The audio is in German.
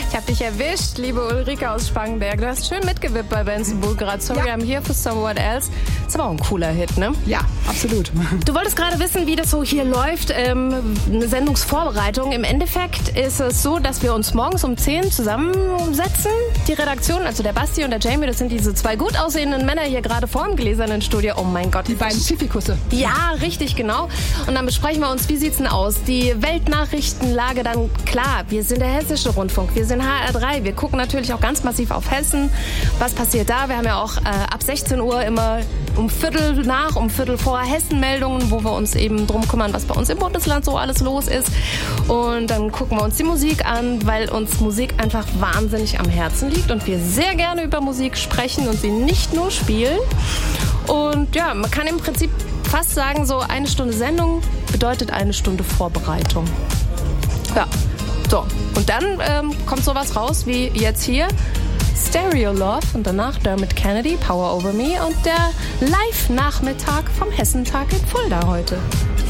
Ich hab dich erwischt, liebe Ulrike aus Spangenberg. Du hast schön mitgewippt bei Benson gerade. Sorry, I'm here for someone else. Ist aber auch ein cooler Hit, ne? Ja, absolut. Du wolltest gerade wissen, wie das so hier läuft, eine Sendungsvorbereitung. Im Endeffekt ist es so, dass wir uns morgens um 10 zusammensetzen. Die Redaktion, also der Basti und der Jamie, das sind diese zwei gut aussehenden Männer hier gerade vor dem gläsernen Studio. Oh mein Gott. Die beiden Pfifikusse. Ja, richtig, genau. Und dann besprechen wir uns, wie sieht's denn aus? Die Weltnachrichtenlage dann, klar, wir sind der Hessische Rundfunk, wir sind HR3. Wir gucken natürlich auch ganz massiv auf Hessen. Was passiert da? Wir haben ja auch ab 16 Uhr immer um Viertel vor Hessen-Meldungen, wo wir uns eben drum kümmern, was bei uns im Bundesland so alles los ist. Und dann gucken wir uns die Musik an, weil uns Musik einfach wahnsinnig am Herzen liegt und wir sehr gerne über Musik sprechen und sie nicht nur spielen. Und ja, man kann im Prinzip fast sagen, so eine Stunde Sendung bedeutet eine Stunde Vorbereitung. Ja, so. Und dann kommt sowas raus wie jetzt hier. Stereo Love und danach Dermot Kennedy, Power Over Me und der Live-Nachmittag vom Hessentag in Fulda heute.